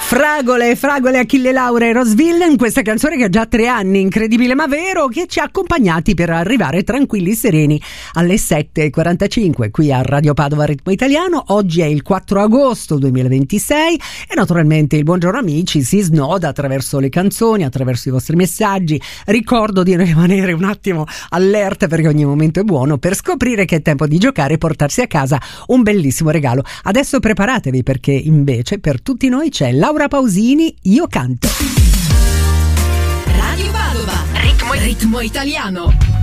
Fragole, Achille Laura e Rose Villain, questa canzone che ha già 3 anni, incredibile ma vero, che ci ha accompagnati per arrivare tranquilli e sereni alle 7.45 qui a Radio Padova Ritmo Italiano. Oggi è il 4 agosto 2026 e naturalmente il buongiorno amici si snoda attraverso le canzoni, attraverso i vostri messaggi. Ricordo di rimanere un attimo allerta perché ogni momento è buono per scoprire che è tempo di giocare e portarsi a casa un bellissimo regalo. Adesso preparatevi perché invece per tutti noi c'è Laura Pausini, Io canto. Radio Padova, ritmo italiano.